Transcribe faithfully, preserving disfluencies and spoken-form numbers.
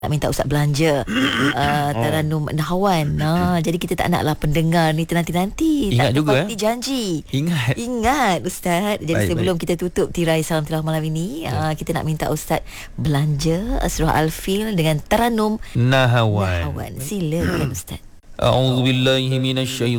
nak minta Ustaz belanja uh, Taranum Nahawan. Nah, jadi kita tak naklah pendengar ni nanti-nanti Ingat tak juga, tepati janji. Ingat. Ingat Ustaz. Jadi Baik, sebelum baik. kita tutup tirai Salam Tilawah malam ini, uh, kita nak minta Ustaz belanja surah Al-Fil dengan Taranum Nahawan. Nahawan. Silakan Ustaz. A'udzubillahi minasyaitanir